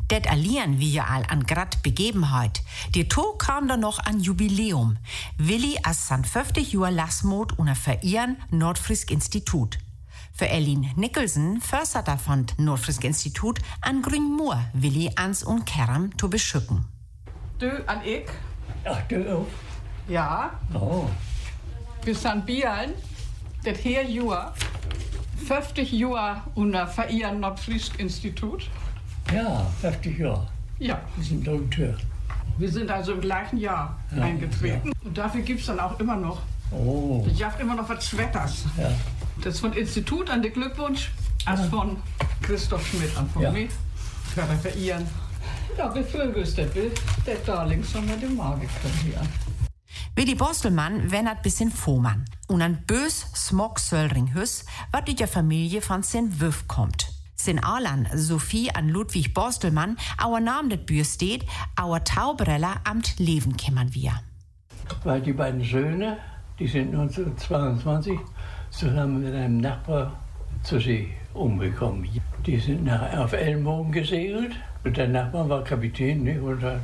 Det allieren wir ja all an grad Begebenheit. Die To kam dann noch an Jubiläum. Willi as san 50 Jahr Lassmod und verehren Nordfrisk Institut. Für Elin Nicholson, Förster von Nordfrisk Institut, an Grünmoor Willi ans und Kerram zu beschücken. Du an ich? Ach, du auch? Ja. Oh. Wir sind Bialen, das hier Jahr, 50 Jahre unter verehren Nordfrisk Institut. Ja, 50 Jahre. Ja. Wir sind Doktor. Wir sind also im gleichen Jahr eingetreten. Ja. Und dafür gibt es dann auch immer noch. Oh. Ich habe immer noch was Wetters. Ja. Das von Institut an den Glückwunsch, als von Christoph Schmidt an von mir. Für verehren. Ja, wir fühlen uns der Darlings haben wir den Magen hier. Willi Bostelmann wennert bis in Vohmann. Und an bös Smog Söllringhüss, wat durch der Familie von Sin Wüff kommt. Sin Arlan, Sophie an Ludwig Bostelmann, auer Name det Bühr steht, auer Taubreller amt Leben kämmern wir. Weil die beiden Söhne, die sind 1922 zusammen mit einem Nachbar zur See umgekommen. Die sind auf Ellenbogen gesegelt. Und der Nachbar war Kapitän, ne?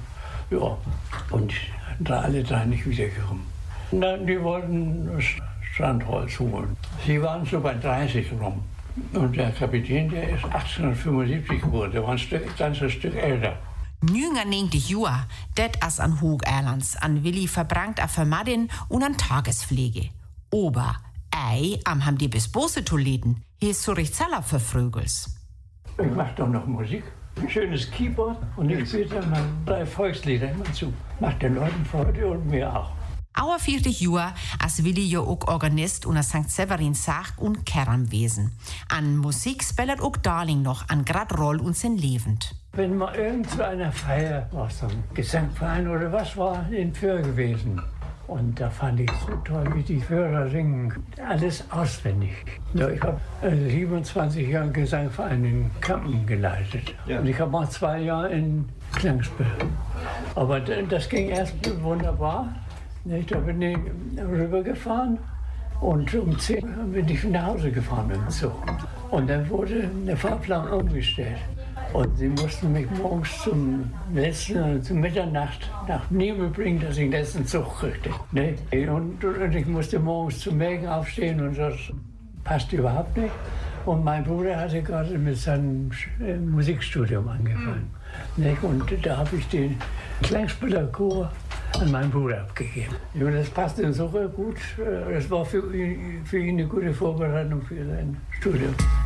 Und alle drei nicht wiedergekommen. Die wollten Strandholz holen. Sie waren so bei 30 rum. Und der Kapitän, der ist 1875 geboren, der war ein ganzes Stück älter. 99 Jahre, det as an Hoog Erlands, an Willi verbrangt a Vermadin und an Tagespflege. Ober, am haben die bis Bose Toileten, hier ist so recht Zeller für Frögels. Ich mach doch noch Musik. Ein schönes Keyboard und ich spiele dann mal 3 Volkslieder immer zu. Macht den Leuten Freude und mir auch. Auer 40 Jahre als Willi ja auch Organist und St. Severin Sach und Kerramwesen. An Musik spielt auch Darling noch an grad Roll und sind lebend. Wenn mal irgend zu einer Feier war, so ein Gesangverein oder was war in Föhr gewesen. Und da fand ich so toll, wie die Föhrer singen. Alles auswendig. Ja, ich habe 27 Jahre Gesangverein in Kampen geleitet. Ja. Und ich habe auch 2 Jahre in Klangspiel. Aber das ging erst wunderbar. Da bin ich rübergefahren und um 10 bin ich nach Hause gefahren mit dem Zug. Und dann wurde der Fahrplan umgestellt. Und sie mussten mich morgens zum Mitternacht nach Nebel bringen, dass ich den letzten Zug kriegte. Ne? Und ich musste morgens zum Melken aufstehen und das passte überhaupt nicht. Und mein Bruder hatte gerade mit seinem Musikstudium angefangen. Ne? Und da habe ich den Klangspielerchor an meinen Bruder abgegeben. Und das passte insofern gut. Das war für ihn eine gute Vorbereitung für sein Studium.